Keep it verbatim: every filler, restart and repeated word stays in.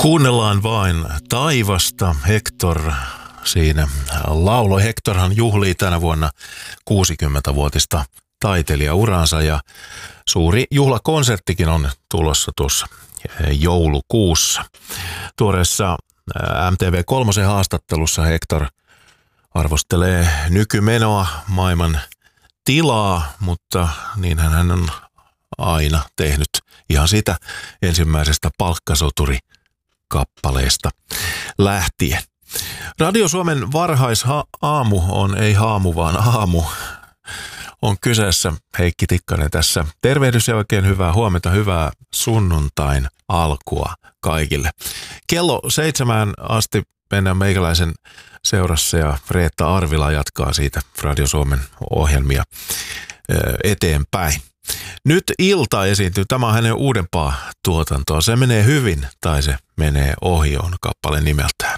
Kuunnellaan vain taivasta. Hector siinä lauloi. Hectorhan juhlii tänä vuonna kuusikymmentävuotista taiteilijauransa ja suuri juhlakonserttikin on tulossa tuossa joulukuussa. Tuoreessa M T V kolme haastattelussa Hector arvostelee nykymenoa, maailman tilaa, mutta niinhän hän on aina tehnyt ihan sitä ensimmäisestä palkkasoturi-kappaleesta lähtien. Radio Suomen varhaisaamu on ei haamu, vaan aamu. On kyseessä Heikki Tikkanen tässä. Tervehdys ja oikein hyvää huomenta, hyvää sunnuntain alkua kaikille. Kello seitsemään asti mennään meikäläisen seurassa ja Reetta Arvila jatkaa siitä Radio Suomen ohjelmia eteenpäin. Nyt Ilta esiintyy. Tämä on hänen uudempaa tuotantoa. Se menee hyvin tai se menee ohi, on kappale nimeltään.